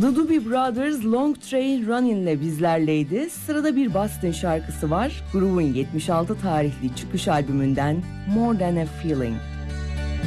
The Doobie Brothers Long Train Running ile bizlerleydi. Sırada bir Boston şarkısı var. Groove'un 76 tarihli çıkış albümünden More Than a Feeling.